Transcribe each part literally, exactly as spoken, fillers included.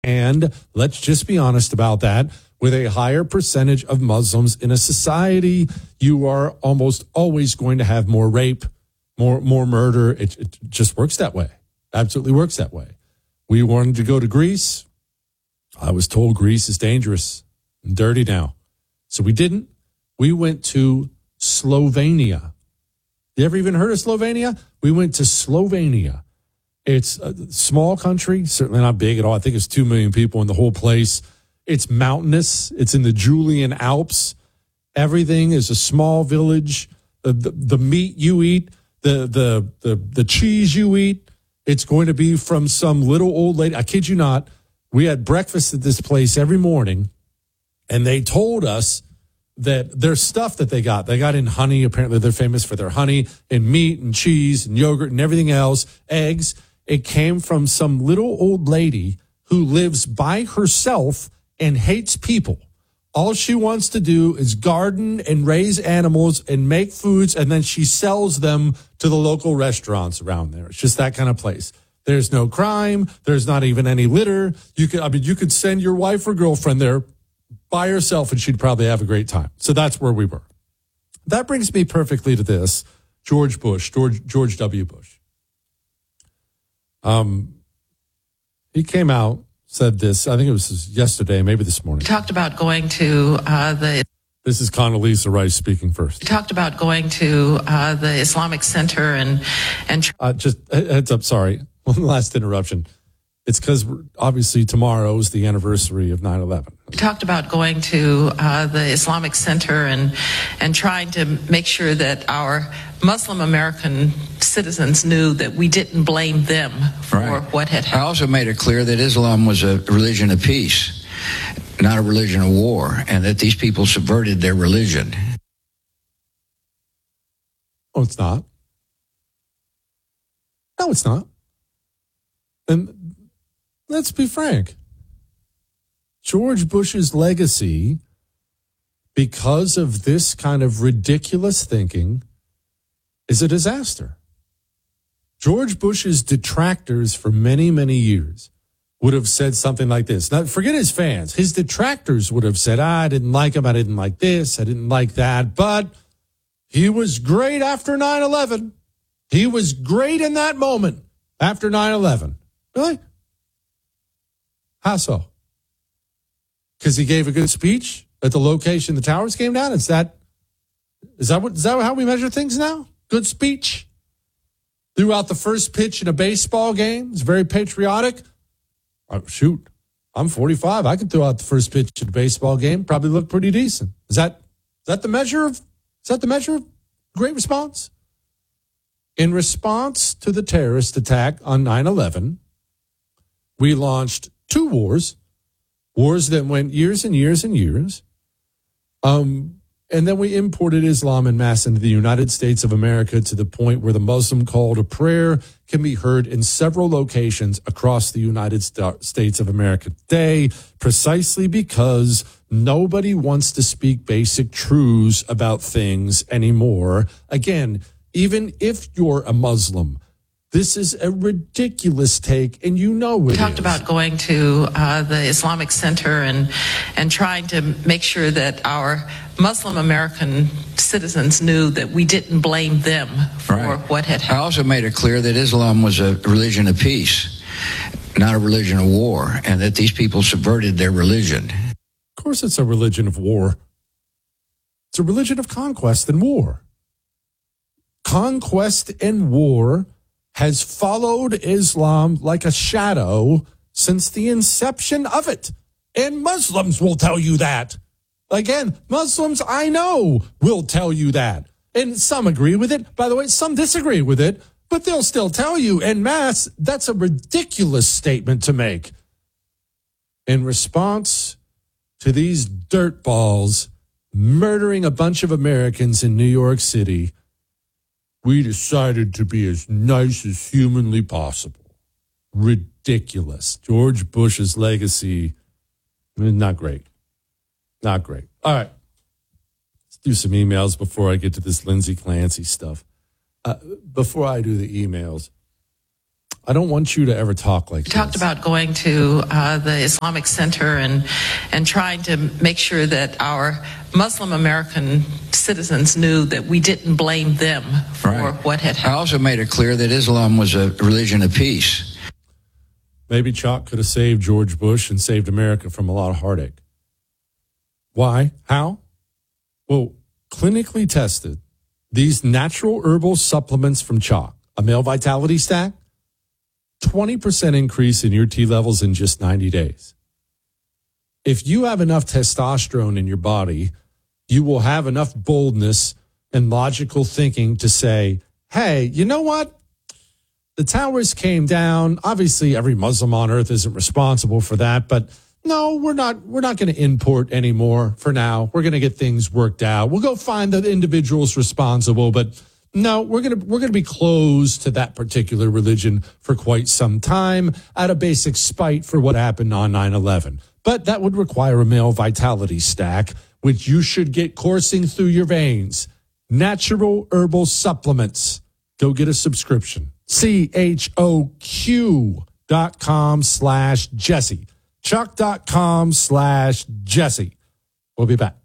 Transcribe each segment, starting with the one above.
And let's just be honest about that. With a higher percentage of Muslims in a society, you are almost always going to have more rape, more more murder. It, it just works that way. Absolutely works that way. We wanted to go to Greece. I was told Greece is dangerous and dirty now. So we didn't. We went to Slovenia. You ever even heard of Slovenia? We went to Slovenia. It's a small country, certainly not big at all. I think it's two million people in the whole place. It's mountainous. It's in the Julian Alps. Everything is a small village. The, the, the meat you eat, the, the, the, the cheese you eat, it's going to be from some little old lady. I kid you not. We had breakfast at this place every morning, and they told us that their stuff that they got, they got in honey. Apparently, they're famous for their honey and meat and cheese and yogurt and everything else, eggs. It came from some little old lady who lives by herself and hates people. All she wants to do is garden and raise animals and make foods, and then she sells them to the local restaurants around there. It's just that kind of place. There's no crime. There's not even any litter. You could, I mean, you could send your wife or girlfriend there by herself, and she'd probably have a great time. So that's where we were. That brings me perfectly to this: George Bush, George George W. Bush. Um, he came out, said this. I think it was yesterday, maybe this morning. We talked about going to uh, the. This is Condoleezza Rice speaking first. We talked about going to uh, the Islamic Center and and. Uh, just heads up. Sorry, one last interruption. It's because obviously tomorrow is the anniversary of nine eleven. We talked about going to uh, the Islamic Center and and trying to make sure that our Muslim American citizens knew that we didn't blame them for right. what had happened. I also made it clear that Islam was a religion of peace, not a religion of war, and that these people subverted their religion. Oh, it's not. No, it's not. And let's be frank. George Bush's legacy, because of this kind of ridiculous thinking, is a disaster. George Bush's detractors for many, many years would have said something like this. Now, forget his fans. His detractors would have said, ah, I didn't like him. I didn't like this. I didn't like that. But he was great after nine eleven. He was great in that moment after nine eleven. Really? How so? Because he gave a good speech at the location the towers came down? Is that is that what is that how we measure things now? Good speech? Threw out the first pitch in a baseball game. It's very patriotic. Oh, shoot, I'm forty-five. I could throw out the first pitch in a baseball game. Probably look pretty decent. Is that is that the measure of is that the measure of great response? In response to the terrorist attack on nine eleven, we launched two wars, wars that went years and years and years. Um, and then we imported Islam en masse into the United States of America to the point where the Muslim call to prayer can be heard in several locations across the United States of America today, precisely because nobody wants to speak basic truths about things anymore. Again, even if you're a Muslim, this is a ridiculous take, and you know it We talked is. about going to uh, the Islamic Center and and trying to make sure that our Muslim American citizens knew that we didn't blame them for Right. what had I happened. also made it clear that Islam was a religion of peace, not a religion of war, and that these people subverted their religion. Of course it's a religion of war. It's a religion of conquest and war. Conquest and war has followed Islam like a shadow since the inception of it. And Muslims will tell you that. Again, Muslims I know will tell you that. And some agree with it. By the way, some disagree with it, but they'll still tell you en masse that's a ridiculous statement to make. In response to these dirtballs murdering a bunch of Americans in New York City, we decided to be as nice as humanly possible. Ridiculous. George Bush's legacy, not great. Not great. All right. Let's do some emails before I get to this Lindsay Clancy stuff. Uh, before I do the emails, I don't want you to ever talk like We this. talked about going to uh, the Islamic Center and and trying to make sure that our Muslim American citizens knew that we didn't blame them for Right. what had I happened. also made it clear that Islam was a religion of peace. Maybe Chuck could have saved George Bush and saved America from a lot of heartache. Why? How? Well, clinically tested, these natural herbal supplements from Chalk, a male vitality stack, twenty percent increase in your T levels in just ninety days. If you have enough testosterone in your body, you will have enough boldness and logical thinking to say, hey, you know what? The towers came down. Obviously, every Muslim on earth isn't responsible for that, but no, we're not, we're not going to import anymore for now. We're going to get things worked out. We'll go find the individuals responsible, but no, we're going to, we're going to be closed to that particular religion for quite some time out of basic spite for what happened on nine eleven. But that would require a male vitality stack, which you should get coursing through your veins. Natural herbal supplements. Go get a subscription. C H O Q dot com slash Jesse. Chuck dot com slash Jesse. We'll be back.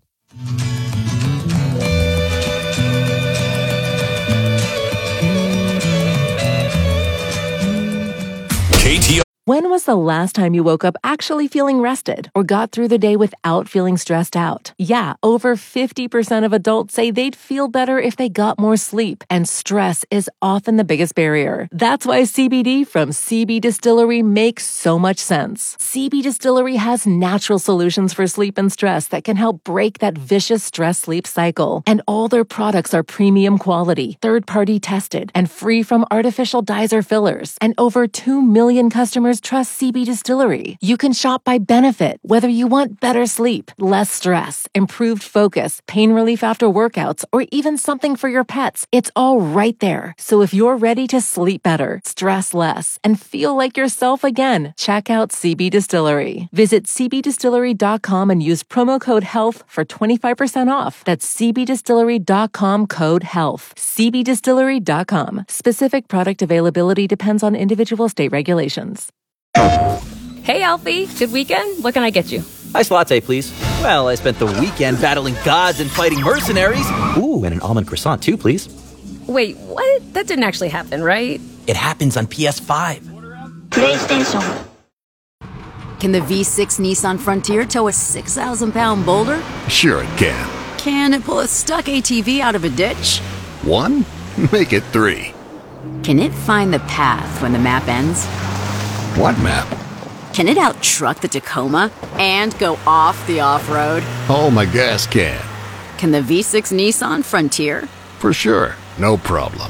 K T O. When was the last time you woke up actually feeling rested or got through the day without feeling stressed out? Yeah, over fifty percent of adults say they'd feel better if they got more sleep, and stress is often the biggest barrier. That's why C B D from C B Distillery makes so much sense. C B Distillery has natural solutions for sleep and stress that can help break that vicious stress-sleep cycle. And all their products are premium quality, third-party tested, and free from artificial dyes or fillers. And over two million customers trust C B Distillery. You can shop by benefit, whether you want better sleep, less stress, improved focus, pain relief after workouts, or even something for your pets. It's all right there. So if you're ready to sleep better, stress less, and feel like yourself again, check out C B Distillery. Visit c b distillery dot com and use promo code HEALTH for twenty-five percent off. That's c b distillery dot com code HEALTH. c b distillery dot com. Specific product availability depends on individual state regulations. Hey, Alfie. Good weekend? What can I get you? Iced latte, please. Well, I spent the weekend battling gods and fighting mercenaries. Ooh, and an almond croissant, too, please. Wait, what? That didn't actually happen, right? It happens on P S five. PlayStation. Can the V six Nissan Frontier tow a six thousand pound boulder? Sure it can. Can it pull a stuck A T V out of a ditch? One? Make it three. Can it find the path when the map ends? What map? Can it out-truck the Tacoma and go off the off-road? Oh, my gas can. Can the V six Nissan Frontier? For sure. No problem.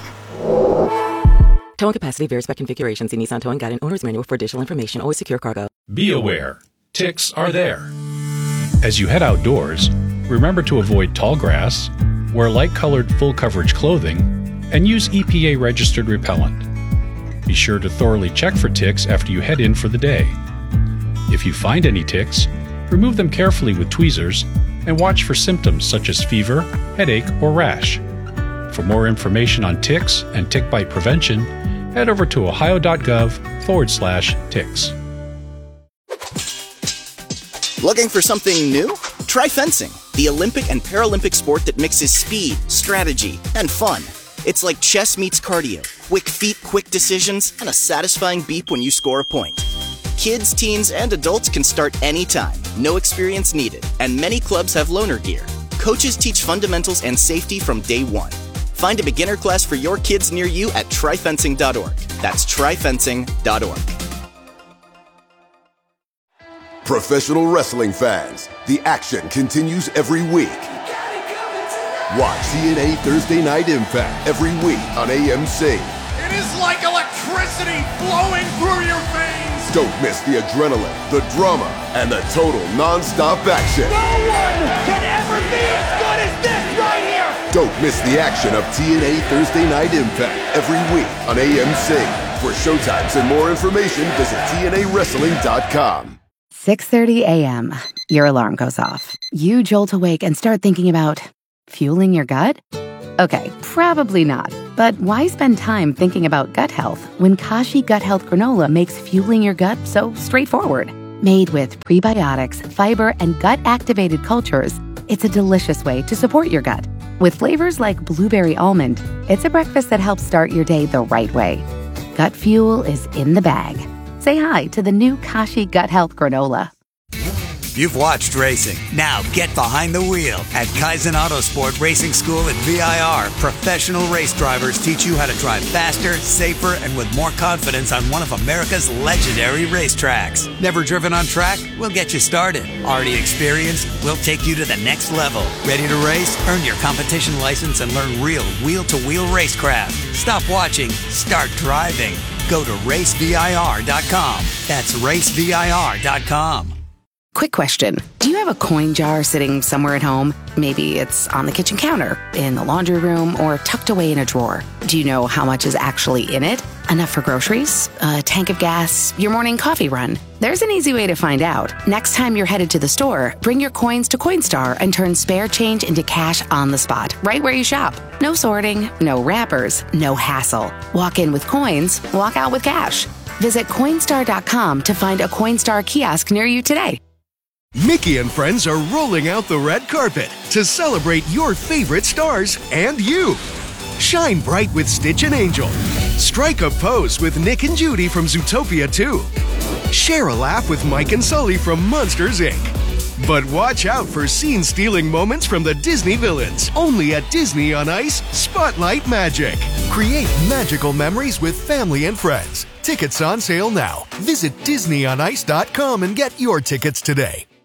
Towing capacity varies by configuration. See Nissan Towing Guide and Owner's Manual for additional information. Always secure cargo. Be aware. Ticks are there. As you head outdoors, remember to avoid tall grass, wear light-colored full-coverage clothing, and use E P A-registered repellent. Be sure to thoroughly check for ticks after you head in for the day. If you find any ticks, remove them carefully with tweezers and watch for symptoms such as fever, headache, or rash. For more information on ticks and tick bite prevention, head over to ohio.gov forward slash ticks. Looking for something new? Try fencing, the Olympic and Paralympic sport that mixes speed, strategy, and fun. It's like chess meets cardio. Quick feet, quick decisions, and a satisfying beep when you score a point. Kids, teens, and adults can start anytime. No experience needed. And many clubs have loaner gear. Coaches teach fundamentals and safety from day one. Find a beginner class for your kids near you at try fencing dot org. That's try fencing dot org. Professional wrestling fans, the action continues every week. Watch T N A Thursday Night Impact every week on A M C. It is like electricity flowing through your veins. Don't miss the adrenaline, the drama, and the total non-stop action. No one can ever be as good as this right here. Don't miss the action of T N A Thursday Night Impact every week on A M C. For showtimes and more information, visit T N A wrestling dot com. six thirty a.m. Your alarm goes off. You jolt awake and start thinking about fueling your gut? Okay, probably not. But why spend time thinking about gut health when Kashi Gut Health Granola makes fueling your gut so straightforward? Made with prebiotics, fiber, and gut-activated cultures, it's a delicious way to support your gut. With flavors like blueberry almond, it's a breakfast that helps start your day the right way. Gut fuel is in the bag. Say hi to the new Kashi Gut Health Granola. You've watched racing. Now get behind the wheel. At Kaizen Autosport Racing School at V I R, professional race drivers teach you how to drive faster, safer, and with more confidence on one of America's legendary racetracks. Never driven on track? We'll get you started. Already experienced? We'll take you to the next level. Ready to race? Earn your competition license and learn real wheel-to-wheel racecraft. Stop watching. Start driving. Go to race V I R dot com. That's race V I R dot com. Quick question. Do you have a coin jar sitting somewhere at home? Maybe it's on the kitchen counter, in the laundry room, or tucked away in a drawer. Do you know how much is actually in it? Enough for groceries? A tank of gas? Your morning coffee run? There's an easy way to find out. Next time you're headed to the store, bring your coins to Coinstar and turn spare change into cash on the spot, right where you shop. No sorting, no wrappers, no hassle. Walk in with coins, walk out with cash. Visit Coinstar dot com to find a Coinstar kiosk near you today. Mickey and friends are rolling out the red carpet to celebrate your favorite stars and you. Shine bright with Stitch and Angel. Strike a pose with Nick and Judy from Zootopia two. Share a laugh with Mike and Sully from Monsters, Incorporated. But watch out for scene-stealing moments from the Disney villains. Only at Disney on Ice Spotlight Magic. Create magical memories with family and friends. Tickets on sale now. Visit Disney on Ice dot com and get your tickets today.